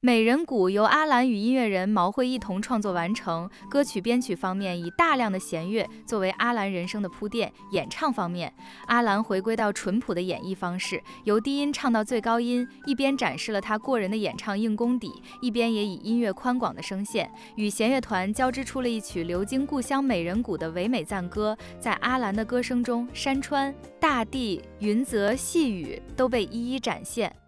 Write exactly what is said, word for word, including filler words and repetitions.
美人谷由阿兰与音乐人毛慧一同创作完成，歌曲编曲方面以大量的弦乐作为阿兰人生的铺垫，演唱方面，阿兰回归到淳朴的演绎方式，由低音唱到最高音，一边展示了他过人的演唱硬功底，一边也以音乐宽广的声线，与弦乐团交织出了一曲流经故乡美人谷的唯美赞歌。在阿兰的歌声中，山川、大地、云泽、细雨都被一一展现。